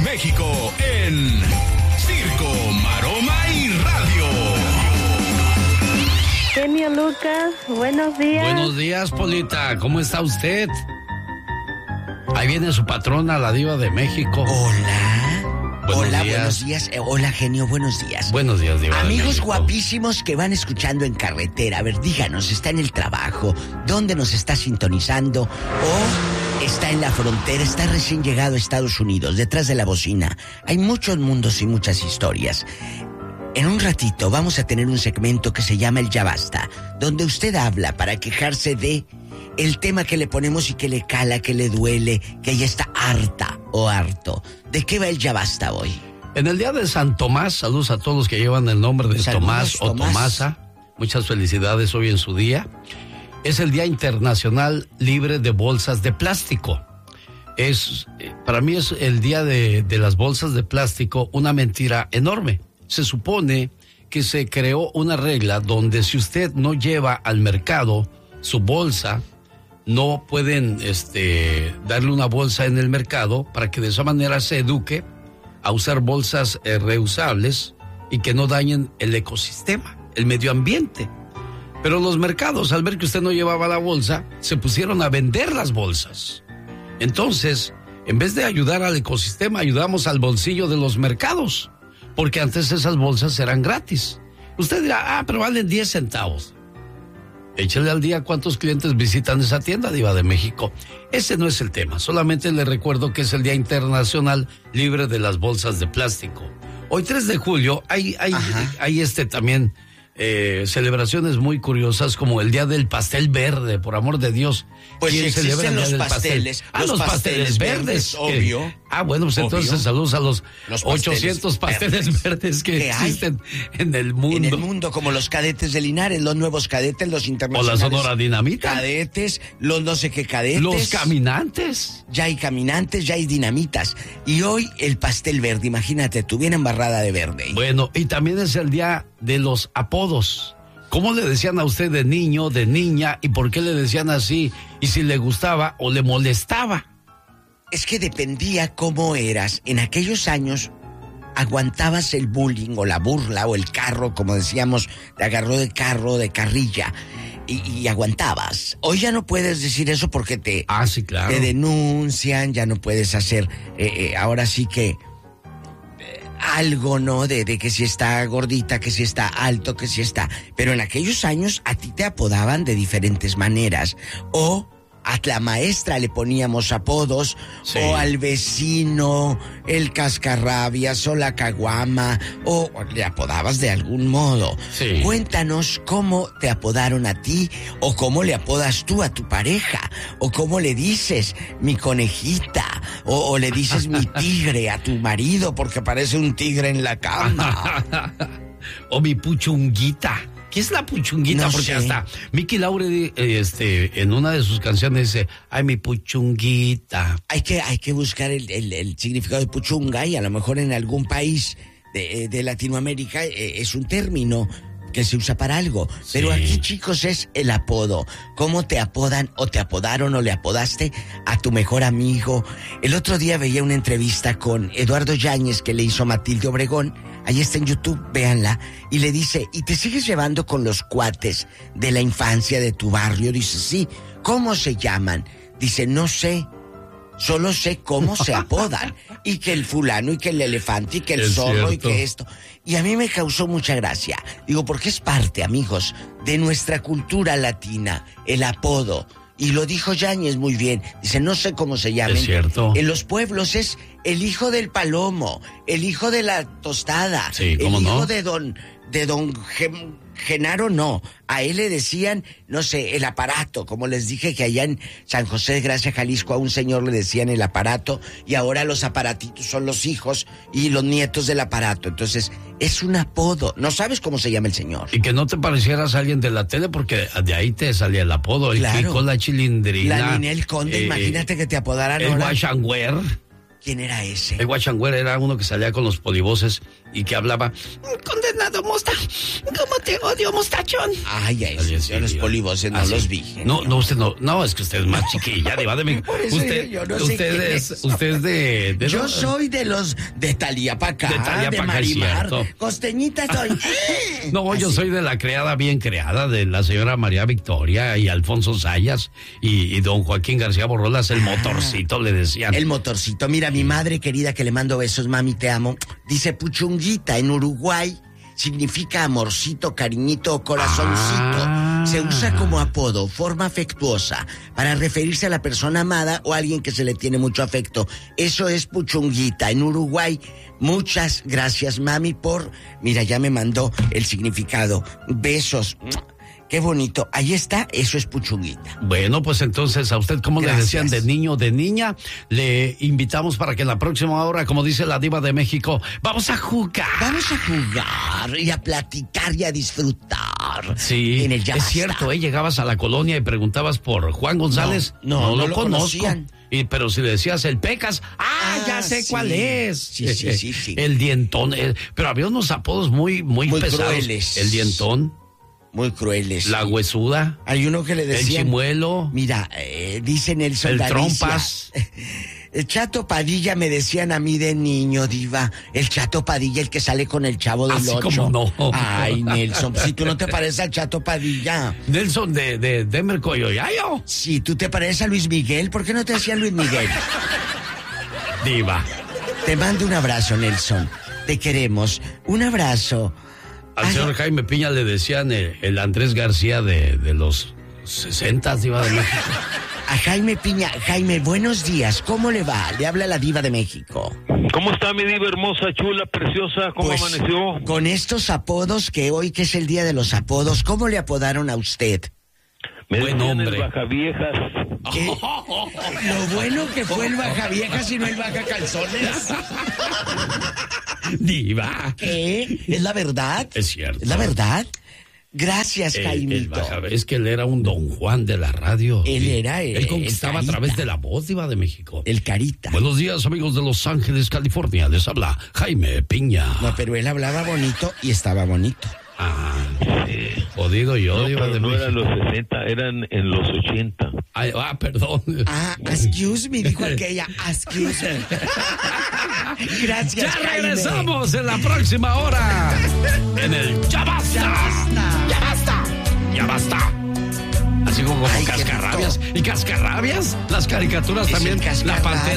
México en Circo, Maroma y Radio. Genio Lucas, buenos días. Buenos días, Polita. ¿Cómo está usted? Ahí viene su patrona, la diva de México. Hola. Hola, días. buenos días. Hola, genio, buenos días. Buenos días, diva. Amigos guapísimos que van escuchando en carretera. A ver, díganos, ¿está en el trabajo? ¿Dónde nos está sintonizando? ¿O está en la frontera? ¿Está recién llegado a Estados Unidos, detrás de la bocina? Hay muchos mundos y muchas historias. En un ratito vamos a tener un segmento que se llama el Ya Basta, donde usted habla para quejarse de el tema que le ponemos y que le cala, que le duele, que ya está harta o harto. ¿De qué va el Ya Basta hoy? En el día de San Tomás, saludos a todos los que llevan el nombre de Tomás o Tomasa. Muchas felicidades hoy en su día. Es el Día Internacional Libre de Bolsas de Plástico. Para mí es el día de las bolsas de plástico, una mentira enorme. Se supone que se creó una regla donde si usted no lleva al mercado su bolsa, no pueden darle una bolsa en el mercado para que de esa manera se eduque a usar bolsas reusables y que no dañen el ecosistema, el medio ambiente. Pero los mercados, al ver que usted no llevaba la bolsa, se pusieron a vender las bolsas. Entonces, en vez de ayudar al ecosistema, ayudamos al bolsillo de los mercados, porque antes esas bolsas eran gratis. Usted dirá, pero valen 10 centavos. Échale al día cuántos clientes visitan esa tienda, diva de México. Ese no es el tema, solamente le recuerdo que es el Día Internacional Libre de las Bolsas de Plástico. Hoy 3 de julio hay también celebraciones muy curiosas como el Día del Pastel Verde, por amor de Dios. Pues ¿Quién celebra existen el Día los del pasteles. Pastel? Los pasteles verdes, obvio. Bueno, pues entonces obvio. Saludos a los 800 pasteles pasteles verdes que existen en el mundo. En el mundo, como los cadetes de Linares, los nuevos cadetes, los internacionales. O la Sonora Dinamita. Cadetes, los no sé qué cadetes. Los caminantes. Ya hay caminantes, ya hay dinamitas. Y hoy el pastel verde, imagínate, tú bien embarrada de verde. Bueno, y también es el día de los apodos. ¿Cómo le decían a usted de niño, de niña, y por qué le decían así? Y si le gustaba o le molestaba. Es que dependía cómo eras. En aquellos años aguantabas el bullying o la burla o el carro, como decíamos, te agarró de carro, de carrilla, y aguantabas. Hoy ya no puedes decir eso porque sí, claro, te denuncian, ya no puedes hacer, ahora sí que algo, ¿no? De que si está gordita, que si está alto, que si está... Pero en aquellos años a ti te apodaban de diferentes maneras. O a la maestra le poníamos apodos, sí. O al vecino, el cascarrabias, o la caguama, o le apodabas de algún modo. Sí. Cuéntanos cómo te apodaron a ti, o cómo le apodas tú a tu pareja, o cómo le dices mi conejita, o le dices mi tigre a tu marido porque parece un tigre en la cama. O mi puchunguita. ¿Qué es la puchunguita? No Porque sé. hasta Mickey Laure en una de sus canciones dice, ay, mi puchunguita. Hay que buscar el significado de puchunga, y a lo mejor en algún país de Latinoamérica es un término que se usa para algo. Sí. Pero aquí, chicos, es el apodo. ¿Cómo te apodan o te apodaron o le apodaste a tu mejor amigo? El otro día veía una entrevista con Eduardo Yáñez que le hizo a Matilde Obregón. Ahí está en YouTube, véanla. Y le dice, ¿y te sigues llevando con los cuates de la infancia de tu barrio? Dice, sí. ¿Cómo se llaman? Dice, no sé. Solo sé cómo se apodan. Y que el fulano, y que el elefante, y que el zorro, y que esto. Y a mí me causó mucha gracia. Digo, porque es parte, amigos, de nuestra cultura latina, el apodo. Y lo dijo Yáñez muy bien. Dice, no sé cómo se llaman. Es cierto. En los pueblos es el hijo del palomo, el hijo de la tostada, sí, el hijo no? de don Genaro, no. A él le decían, no sé, el aparato. Como les dije que allá en San José de Gracia, Jalisco, a un señor le decían el aparato, y ahora los aparatitos son los hijos y los nietos del aparato. Entonces, es un apodo. No sabes cómo se llama el señor. Y que no te parecieras a alguien de la tele, porque de ahí te salía el apodo. El claro. Kiko, la Chilindrina. La Ninel Conde, imagínate que te apodaran el ahora. Guachangüer. ¿Quién era ese? El guachangüero era uno que salía con los polivoces y que hablaba, condenado Mosta, ¿cómo te odio, mostachón? Ay, a esos, los polivoces no los vi. No, usted no, es que usted es más chiquilla, Diva de México. Usted es de yo soy de los de Talía Pacá, de Marimar. Costeñita soy. No, yo soy de la creada bien creada, de la señora María Victoria y Alfonso Sayas y don Joaquín García Borrolas, el motorcito le decían. El motorcito, mira, mi madre querida que le mando besos, mami, te amo, dice puchunguita en Uruguay. Significa amorcito, cariñito o corazoncito. Se usa como apodo, forma afectuosa, para referirse a la persona amada o a alguien que se le tiene mucho afecto. Eso es puchunguita en Uruguay. Muchas gracias, mami, por... Mira, ya me mandó el significado. Besos. Qué bonito. Ahí está, eso es puchunguita. Bueno, pues entonces a usted, como le decían de niño o de niña, le invitamos para que en la próxima hora, como dice la Diva de México, vamos a jugar. Vamos a jugar y a platicar y a disfrutar. Sí, en el es cierto, llegabas a la colonia y preguntabas por Juan González. No lo conozco. Pero si le decías el Pecas, ya sé cuál es. Sí. El Dientón. Pero había unos apodos muy pesados. Crueles. El Dientón. Muy crueles. La Huesuda. Hay uno que le decía. El Chimuelo. Mira, dicen el Trompas. El Chato Padilla me decían a mí de niño, Diva. El Chato Padilla, el que sale con el Chavo del 8. Como no. Ay, Nelson, si tú no te pareces al Chato Padilla. Nelson de Denver Coyoyayo. Si tú te pareces a Luis Miguel, ¿por qué no te decían Luis Miguel? Diva. Te mando un abrazo, Nelson. Te queremos. Un abrazo. Al señor Jaime Piña le decían el Andrés García de los 60, Diva de México. A Jaime Piña. Jaime, buenos días. ¿Cómo le va? Le habla la Diva de México. ¿Cómo está mi diva hermosa, chula, preciosa? ¿Cómo amaneció? Con estos apodos que hoy que es el día de los apodos, ¿cómo le apodaron a usted? Buen hombre. El Bajaviejas. Lo bueno que fue el Bajaviejas y no el Bajacalzones. Diva. ¿Qué? ¿Es la verdad? Es cierto. ¿Es la verdad? Gracias, Jaimito. Es que él era un Don Juan de la radio. Él conquistaba a través de la voz, Diva de México. El Carita. Buenos días, amigos de Los Ángeles, California. Les habla Jaime Piña. No, pero él hablaba bonito y estaba bonito. Sí. Jodido yo, Diva de México. No eran los 60, eran en los 80. Perdón. Excuse me, dijo aquella. Excuse me. Gracias, Ya Jaime. regresamos en la próxima hora. En el Ya Basta. Ya basta. Ya Basta. Así como Cascarrabias. ¿Y Cascarrabias? Las caricaturas también. La Pantera